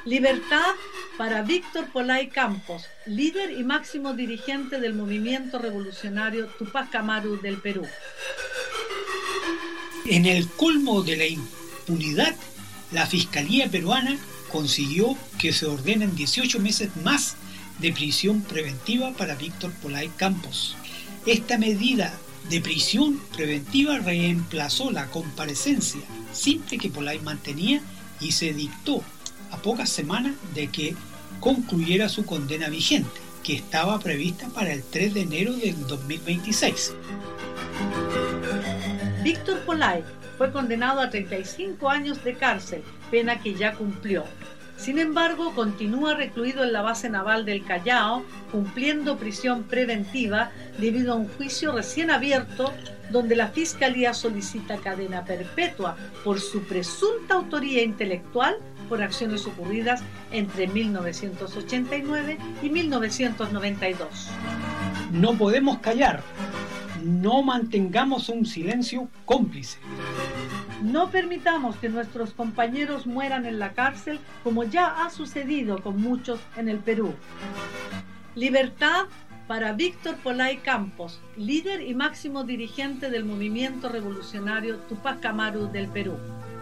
Libertad para Víctor Polay Campos, líder y máximo dirigente del movimiento revolucionario Tupac Amaru del Perú. En el colmo de la impunidad, la Fiscalía peruana consiguió que se ordenen 18 meses más de prisión preventiva para Víctor Polay Campos. Esta medida de prisión preventiva reemplazó la comparecencia simple que Polay mantenía y se dictó a pocas semanas de que concluyera su condena vigente, que estaba prevista para el 3 de enero del 2026. Víctor Polay fue condenado a 35 años de cárcel, pena que ya cumplió. Sin embargo, continúa recluido en la base naval del Callao, cumpliendo prisión preventiva debido a un juicio recién abierto donde la Fiscalía solicita cadena perpetua por su presunta autoría intelectual por acciones ocurridas entre 1989 y 1992. No podemos callar. No mantengamos un silencio cómplice. No permitamos que nuestros compañeros mueran en la cárcel como ya ha sucedido con muchos en el Perú. Libertad para Víctor Polay Campos, líder y máximo dirigente del movimiento revolucionario Tupac Amaru del Perú.